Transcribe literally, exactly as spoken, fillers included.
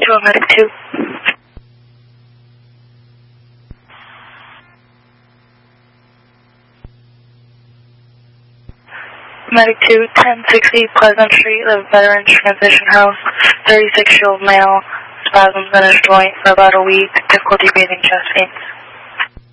to a medic two. Medic two, ten sixty Pleasant Street, the Veterans Transition House, thirty-six-year-old male, spasms in his joint for about a week, difficulty breathing, chest pains.